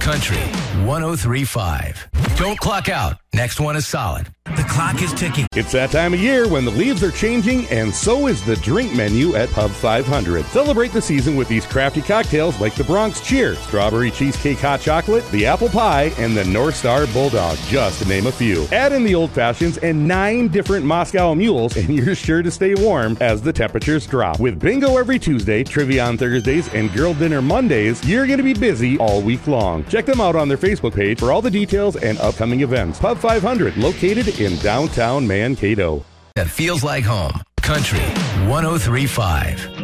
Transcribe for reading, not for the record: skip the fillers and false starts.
Country 103.5. Don't clock out. Next one is solid. The clock is ticking. It's that time of year when the leaves are changing, and so is the drink menu at Pub 500. Celebrate the season with these crafty cocktails like the Bronx Cheer, Strawberry Cheesecake Hot Chocolate, the Apple Pie, and the North Star Bulldog, just to name a few. Add in the Old Fashions and 9 different Moscow Mules, and you're sure to stay warm as the temperatures drop. With bingo every Tuesday, trivia on Thursdays, and girl dinner Mondays, you're going to be busy all week long. Check them out on their Facebook page for all the details and upcoming events. Pub 500, located in downtown Mankato. That feels like home. Country 103.5.